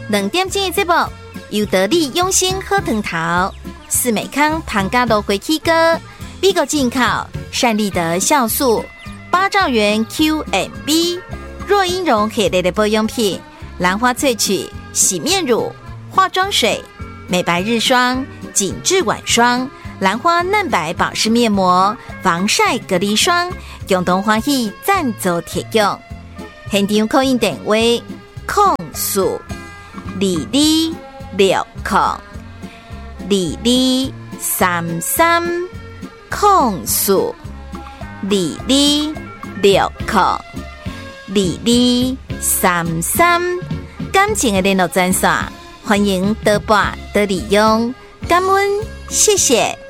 2点钟的节目，由得力用心喝藤桃、四美康唐家乐回起歌、美国进口善利德酵素、8兆元 Q&B、若英绒系列的保养品、兰花萃取洗面乳、化妆水、美白日霜、紧致晚霜、兰花嫩白保湿面膜、防晒隔离霜，共同欢喜赞助提供。现场扣印电话：0422602230，223030。感情的联络专线，欢迎多拨多利用，感恩，谢谢。